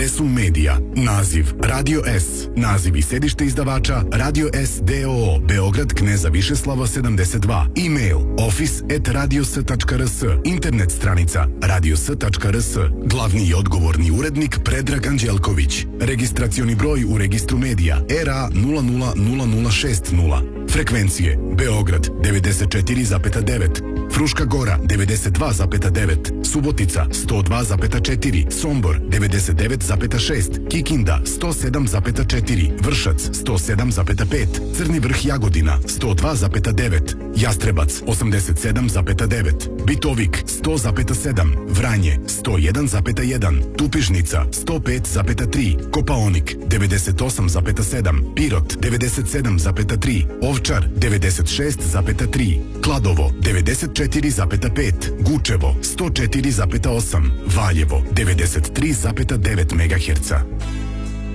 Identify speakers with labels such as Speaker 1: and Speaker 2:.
Speaker 1: Univerzum Medija. Naziv Radio S. Naziv i sedište izdavača Radio S d.o.o. Beograd, Kneza Višeslava 72. E-mail office@radios.rs. Internet stranica radios.rs. Glavni i odgovorni urednik Predrag Anđelković. Registracioni broj u registru medija RA 000060. Frekvencije Beograd 94,9, Fruška Gora 92,9, Subotica 102,4, Sombor 99,6, Kikinda 107,4, Vršac 107,5, Crni Vrh Jagodina 102,9, Jastrebac 87,9, Bitovik 100,7, Vranje 101,1, Tupižnica 105,3, Kopaonik 98,7, Pirot 97,3, Ovčar 96,3, Kladovo 94,5, Gučevo 104,8, Valjevo 93,9 MHz.